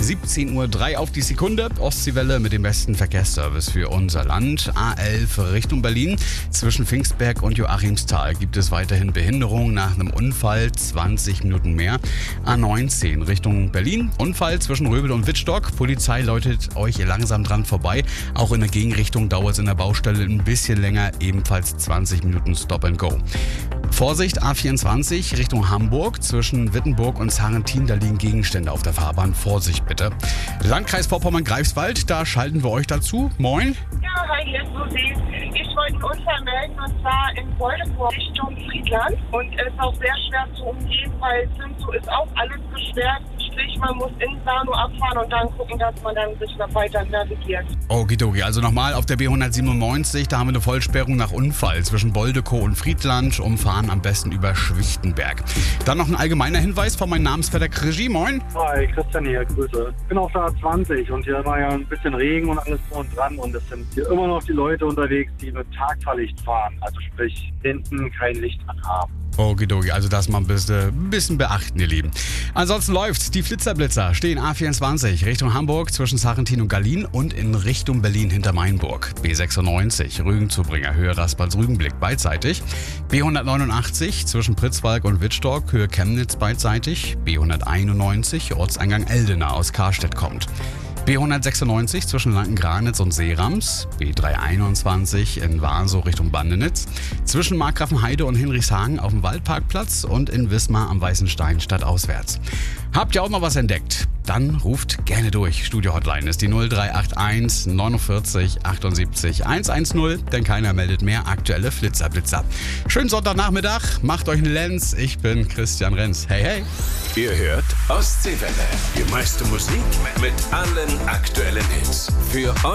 17:03 Uhr auf die Sekunde. Ostseewelle mit dem besten Verkehrsservice für unser Land. A11 Richtung Berlin. Zwischen Pfingstberg und Joachimsthal gibt es weiterhin Behinderung nach einem Unfall. 20 Minuten mehr. A19 Richtung Berlin. Unfall zwischen Röbel und Wittstock. Polizei läutet euch langsam dran vorbei. Auch in der Gegenrichtung dauert es in der Baustelle ein bisschen länger. Ebenfalls 20 Minuten Stop and Go. Vorsicht, A24 Richtung Hamburg. Zwischen Wittenburg und Sarrentin, da liegen Gegenstände auf der Fahrbahn. Vorsicht bitte. Landkreis Vorpommern-Greifswald, da schalten wir euch dazu. Moin. Ja, hi, hier ist Susi. Ich wollte einen Unfall melden, und zwar in Boldepur Richtung Friedland. Und es ist auch sehr schwer zu umgehen, weil Zimzu ist auch alles gesperrt. Sprich, man muss in Sano abfahren und dann gucken, dass man dann sich noch weiter navigiert. Okidoki, also nochmal auf der B197, da haben wir eine Vollsperrung nach Unfall zwischen Boldekow und Friedland. Umfahren am besten über Schwichtenberg. Dann noch ein allgemeiner Hinweis von meinem Namensvetter Regie. Moin. Hi, Christian hier, Grüße. Ich bin auf der A20 und hier war ja ein bisschen Regen und alles drum und dran und es sind hier immer noch die Leute unterwegs, die mit Tagfahrlicht fahren. Also sprich, hinten kein Licht anhaben. Okidoki, also das mal ein bisschen beachten, ihr Lieben. Ansonsten läuft's. Die Flitzerblitzer stehen A24 Richtung Hamburg zwischen Sarrentin und Gallien und in Richtung Berlin hinter Mainburg. B96 Rügenzubringer Höhe Raspals-Rügenblick beidseitig. B189 zwischen Pritzwalk und Wittstock Höhe Chemnitz beidseitig. B191 Ortseingang Eldena aus Karstedt kommt. B196 zwischen Lanken-Granitz und Seerams, B321 in Warsow Richtung Bandenitz, zwischen Markgrafenheide und Hinrichshagen auf dem Waldparkplatz und in Wismar am Weißen Stein stadtauswärts. Habt ihr auch noch was entdeckt? Dann ruft gerne durch. Studio-Hotline ist die 0381 49 78 110, denn keiner meldet mehr aktuelle Flitzerblitzer. Schönen Sonntagnachmittag, macht euch einen Lenz. Ich bin Christian Renz. Hey, hey. Ihr hört Ostseewelle. Die meiste Musik mit allen aktuellen Hits. Für